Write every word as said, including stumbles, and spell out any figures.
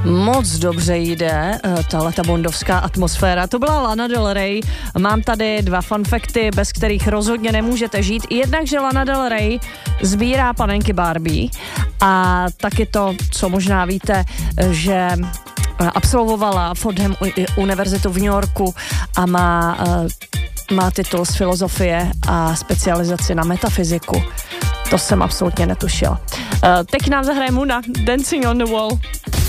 Moc dobře jde tahleta bondovská atmosféra. To byla Lana Del Rey. Mám tady dva fun facty, bez kterých rozhodně nemůžete žít. Jednak, že Lana Del Rey sbírá panenky Barbie a taky to, co možná víte, že absolvovala Fordham univerzitu v New Yorku a má, má titul z filozofie a specializaci na metafyziku. To jsem absolutně netušila. Teď nám zahraje Muna, Dancing on the Wall.